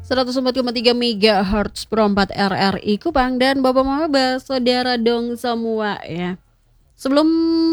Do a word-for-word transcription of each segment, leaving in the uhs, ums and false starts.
seratus empat koma tiga megahertz per empat R R I Kupang. Dan Bapak Mama, saudara dong semua ya. Sebelum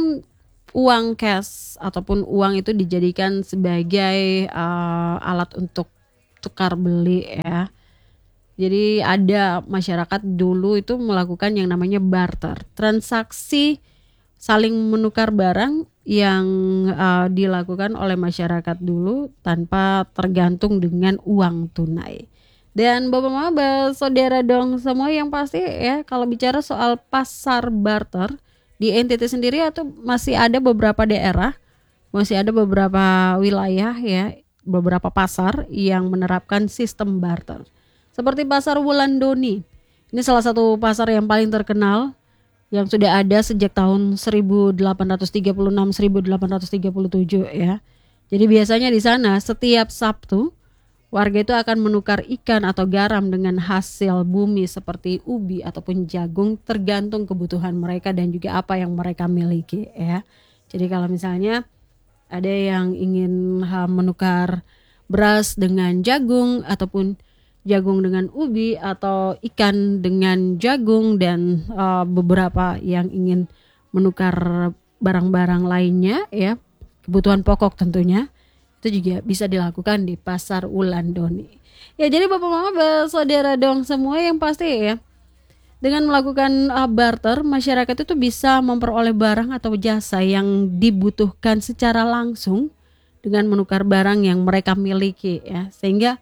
uang cash ataupun uang itu dijadikan sebagai uh, alat untuk tukar beli ya. Jadi ada masyarakat dulu itu melakukan yang namanya barter, transaksi saling menukar barang yang uh, dilakukan oleh masyarakat dulu tanpa tergantung dengan uang tunai. Dan Bapak Mama, saudara dong semua yang pasti ya, kalau bicara soal pasar barter di N T T sendiri atau masih ada beberapa daerah, masih ada beberapa wilayah ya, beberapa pasar yang menerapkan sistem barter. Seperti pasar Wulandoni. Ini salah satu pasar yang paling terkenal yang sudah ada sejak tahun seribu delapan ratus tiga puluh enam sampai seribu delapan ratus tiga puluh tujuh ya. Jadi biasanya di sana setiap Sabtu warga itu akan menukar ikan atau garam dengan hasil bumi seperti ubi ataupun jagung, tergantung kebutuhan mereka dan juga apa yang mereka miliki ya. Jadi kalau misalnya ada yang ingin ha, menukar beras dengan jagung ataupun jagung dengan ubi atau ikan dengan jagung dan uh, beberapa yang ingin menukar barang-barang lainnya ya, kebutuhan pokok tentunya, itu juga bisa dilakukan di pasar Wulandoni. Ya, jadi Bapak Mama, saudara dong semua yang pasti ya, dengan melakukan uh, barter, masyarakat itu bisa memperoleh barang atau jasa yang dibutuhkan secara langsung dengan menukar barang yang mereka miliki ya, sehingga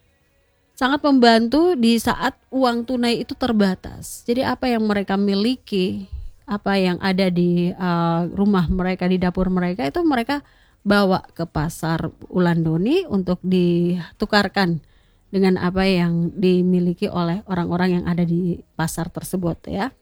sangat membantu di saat uang tunai itu terbatas. Jadi apa yang mereka miliki, apa yang ada di uh, rumah mereka, di dapur mereka, itu mereka bawa ke pasar Wulandoni untuk ditukarkan dengan apa yang dimiliki oleh orang-orang yang ada di pasar tersebut ya.